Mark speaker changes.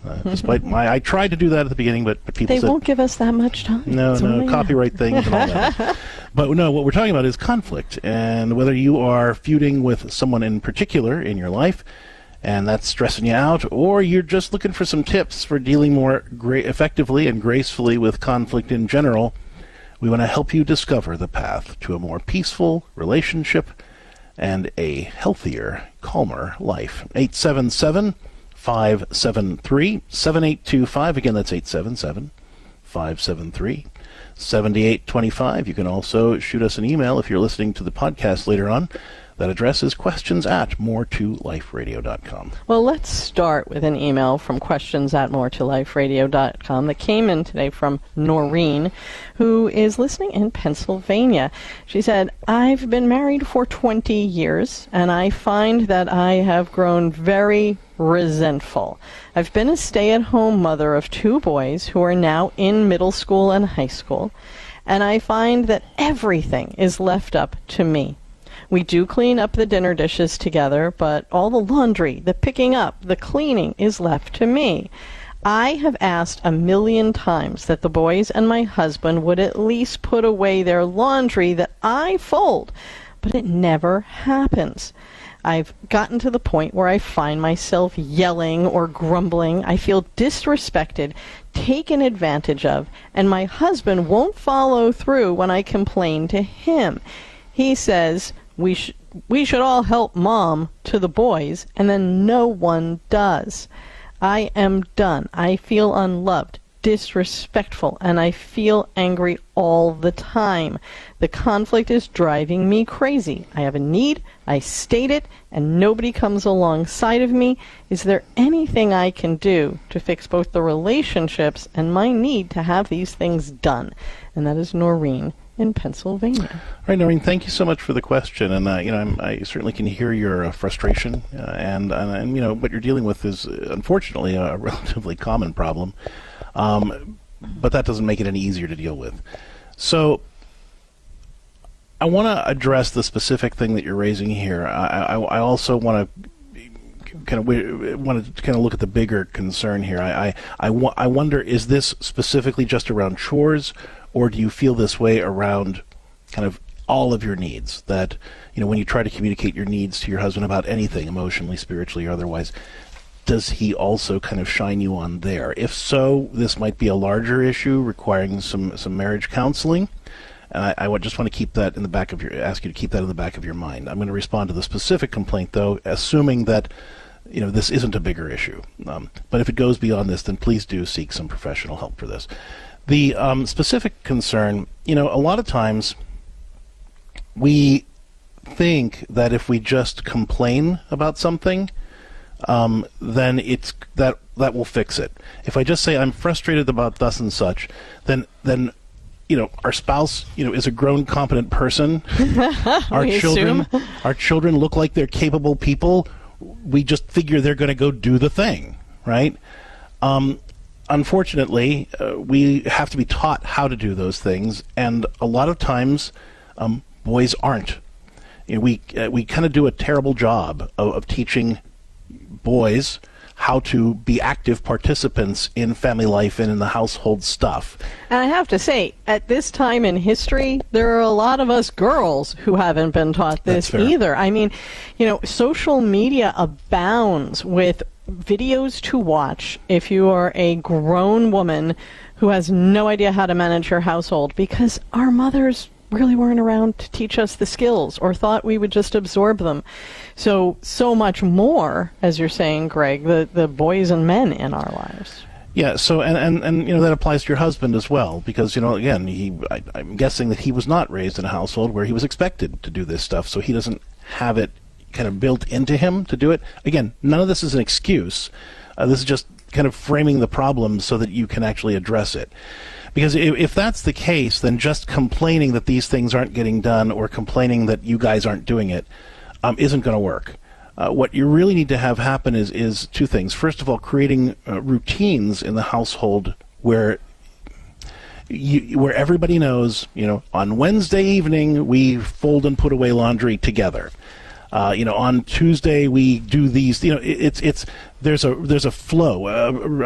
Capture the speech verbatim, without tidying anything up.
Speaker 1: Uh, despite my, I tried to do that at the beginning, but, but people
Speaker 2: they
Speaker 1: said...
Speaker 2: They won't give us that much time.
Speaker 1: No,
Speaker 2: so
Speaker 1: no,
Speaker 2: yeah.
Speaker 1: copyright things and all that. But no, what we're talking about is conflict, and whether you are feuding with someone in particular in your life, and that's stressing you out, or you're just looking for some tips for dealing more gra- effectively and gracefully with conflict in general, we want to help you discover the path to a more peaceful relationship and a healthier, calmer life. eight seven seven, five seven three, seven eight two five. Again, that's eight seven seven, five seven three, seven eight two five. You can also shoot us an email if you're listening to the podcast later on. That address is questions at more to life radio dot com.
Speaker 2: Well, let's start with an email from questions at more to life radio dot com that came in today from Noreen, who is listening in Pennsylvania. She said, I've been married for twenty years, and I find that I have grown very resentful. I've been a stay-at-home mother of two boys who are now in middle school and high school, and I find that everything is left up to me. We do clean up the dinner dishes together, but all the laundry, the picking up, the cleaning is left to me. I have asked a million times that the boys and my husband would at least put away their laundry that I fold, but it never happens. I've gotten to the point where I find myself yelling or grumbling. I feel disrespected, taken advantage of, and my husband won't follow through when I complain to him. He says, We, sh- we should all help Mom to the boys, and then no one does. I am done. I feel unloved, disrespectful, and I feel angry all the time. The conflict is driving me crazy. I have a need, I state it, and nobody comes alongside of me. Is there anything I can do to fix both the relationships and my need to have these things done? And that is Noreen in Pennsylvania.
Speaker 1: All right, Noreen, thank you so much for the question, and uh, you know, I'm, I certainly can hear your uh, frustration, uh, and, and and you know what you're dealing with is uh, unfortunately a relatively common problem, um, but that doesn't make it any easier to deal with. So, I want to address the specific thing that you're raising here. I, I, I also want to kind of want to kind of look at the bigger concern here. I I, I, wa- I wonder, is this specifically just around chores? Or do you feel this way around kind of all of your needs? That, you know, when you try to communicate your needs to your husband about anything, emotionally, spiritually, or otherwise, does he also kind of shine you on there? If so, this might be a larger issue requiring some, some marriage counseling. And I, I would just want to keep that in the back of your, ask you to keep that in the back of your mind. I'm going to respond to the specific complaint, though, assuming that, you know, this isn't a bigger issue. Um, but if it goes beyond this, then please do seek some professional help for this. The um, specific concern, you know, a lot of times we think that if we just complain about something, um, then it's that that will fix it. If I just say I'm frustrated about thus and such, then then you know our spouse, you know, is a grown, competent person. Our children,
Speaker 2: assume.
Speaker 1: our children look like they're capable people. We just figure they're going to go do the thing, right? Um, Unfortunately, uh, we have to be taught how to do those things, and a lot of times, um, boys aren't. You know, we uh, we kind of do a terrible job of, of teaching boys how to be active participants in family life and in the household stuff.
Speaker 2: And I have to say, at this time in history, there are a lot of us girls who haven't been taught this either. I mean, you know, social media abounds with videos to watch if you are a grown woman who has no idea how to manage her household, because our mothers really weren't around to teach us the skills or thought we would just absorb them. So, so much more, as you're saying, Greg, the, the boys and men in our lives.
Speaker 1: Yeah, so, and, and, and, you know, that applies to your husband as well, because, you know, again, he, I, I'm guessing that he was not raised in a household where he was expected to do this stuff, so he doesn't have it kind of built into him to do it. Again, none of this is an excuse. Uh, this is just kind of framing the problem so that you can actually address it. Because if, if that's the case, then just complaining that these things aren't getting done or complaining that you guys aren't doing it um, isn't going to work. Uh, what you really need to have happen is, is two things. First of all, creating uh, routines in the household where you, where everybody knows, you know, on Wednesday evening we fold and put away laundry together. Uh, you know, on Tuesday we do these. You know, it, it's it's there's a there's a flow. Uh,